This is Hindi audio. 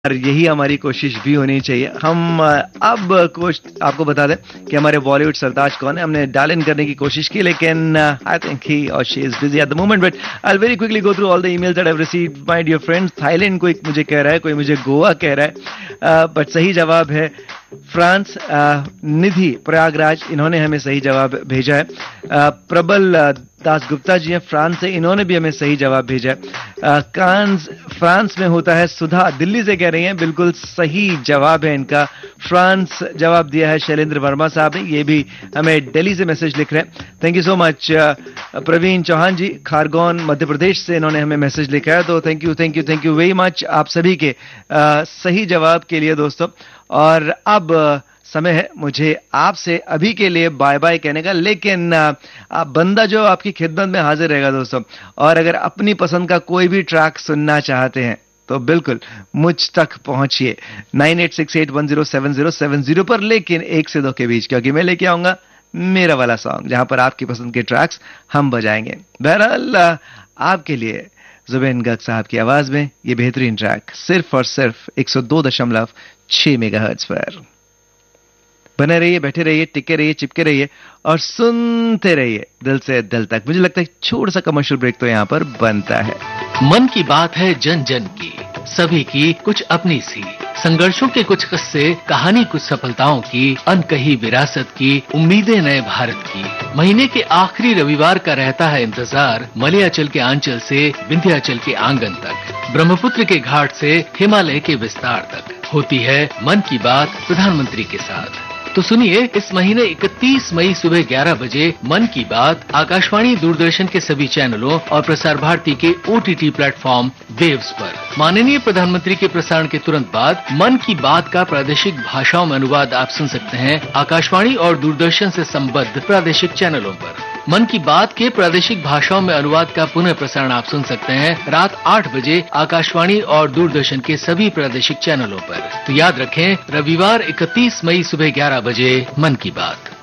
और यही हमारी कोशिश भी होनी चाहिए। हम अब आपको बता दें कि हमारे बॉलीवुड सरताज कौन है। हमने डायल इन करने की कोशिश की, लेकिन आई थिंक ही और she is busy at the moment, but I will very quickly go through all the emails that I have received my dear friends. Thailand कोई मुझे कह रहा है, कोई मुझे गोवा कह रहा है, बट सही जवाब है फ्रांस। निधि प्रयागराज, इन्होंने हमें सही जवाब भेजा है। प्रबल दास गुप्ता जी हैं फ्रांस से, इन्होंने भी हमें सही जवाब भेजा है। कांस फ्रांस में होता है। सुधा दिल्ली से कह रही हैं, बिल्कुल सही जवाब है इनका, फ्रांस जवाब दिया है शैलेंद्र वर्मा साहब ने, ये भी हमें दिल्ली से मैसेज लिख रहे हैं। Thank you so much. Praveen Chauhan जी खारगोन मध्य प्रदेश से, इन्होंने हमें मैसेज लिखा है, तो थैंक यू वेरी मच आप सभी के सही जवाब के लिए दोस्तों। और अब समय है मुझे आपसे अभी के लिए बाय बाय कहने का, लेकिन आप बंदा जो आपकी खिदमत में हाजिर रहेगा दोस्तों। और अगर अपनी पसंद का कोई भी ट्रैक सुनना चाहते हैं तो बिल्कुल मुझ तक पहुंचिए 9868107070 पर, लेकिन 1 से 2 के बीच, क्योंकि मैं लेके आऊंगा मेरा वाला सॉन्ग जहां पर आपकी पसंद के ट्रैक्स हम बजाएंगे। बहरहाल आपके लिए जुबैन गर्ग साहब की आवाज में ये बेहतरीन ट्रैक सिर्फ और सिर्फ 102.6 मेगाहर्ट्ज पर। बने रहिए, बैठे रहिए, टिके रहिए, चिपके रहिए और सुनते रहिए दिल से दिल तक। मुझे लगता है छोटा सा कमर्शियल ब्रेक तो यहां पर बनता है। मन की बात है जन जन की, सभी की कुछ अपनी सी, संघर्षों के कुछ किस्से, कहानी कुछ सफलताओं की, अनकही विरासत की, उम्मीदें नए भारत की। महीने के आखिरी रविवार का रहता है इंतजार, मलयाचल के आंचल से विंध्याचल के आंगन तक, ब्रह्मपुत्र के घाट से हिमालय के विस्तार तक होती है मन की बात प्रधानमंत्री के साथ। तो सुनिए, इस महीने 31 मई सुबह 11 बजे मन की बात आकाशवाणी दूरदर्शन के सभी चैनलों और प्रसार भारती के OTT प्लेटफॉर्म वेव्स पर। माननीय प्रधानमंत्री के प्रसारण के तुरंत बाद मन की बात का प्रादेशिक भाषाओं में अनुवाद आप सुन सकते हैं आकाशवाणी और दूरदर्शन से संबद्ध प्रादेशिक चैनलों पर। मन की बात के प्रादेशिक भाषाओं में अनुवाद का पुनः प्रसारण आप सुन सकते हैं रात 8 बजे आकाशवाणी और दूरदर्शन के सभी प्रादेशिक चैनलों पर। तो याद रखें, रविवार 31 मई सुबह 11 बजे मन की बात।